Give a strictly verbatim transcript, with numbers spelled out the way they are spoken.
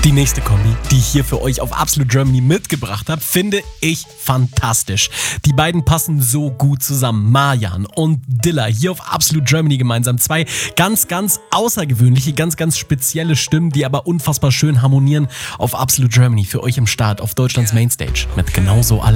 Die nächste Kombi, die ich hier für euch auf Absolute Germany mitgebracht habe, finde ich fantastisch. Die beiden passen so gut zusammen. Marjan und Dilla hier auf Absolute Germany gemeinsam. Zwei ganz, ganz außergewöhnliche, ganz, ganz spezielle Stimmen, die aber unfassbar schön harmonieren auf Absolute Germany für euch im Start auf Deutschlands Mainstage mit Genauso Allein.